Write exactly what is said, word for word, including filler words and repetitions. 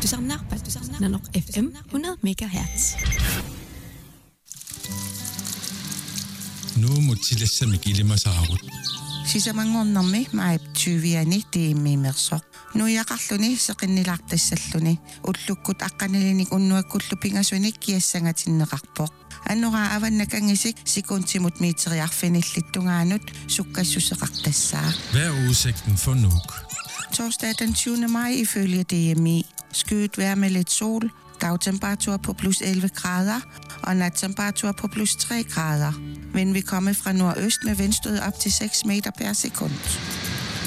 samler, Nanok F M hundrede megahertz. Nu må tillæse mig gilde mig saarut. Sisamanguornermi maiptuviani tiimmiimersoq nuiaqarluni seqinnilaqtassalluni ullukkut aqqanilinik unnuakkullu pingasunik kiassangatinneqarpoq annora avannakangisik sikuntimut miiteriarfinillittungaanut sukkassuseqartassaa. Hvad er udsigten for Nuuk? Torsdag den tyvende maj ifølge D M I. Skyet vejr med lidt sol, dagtemperatur på plus elleve grader og nattemperatur på plus tre grader. Vind vil komme fra nordøst med vindstød op til seks meter per sekund.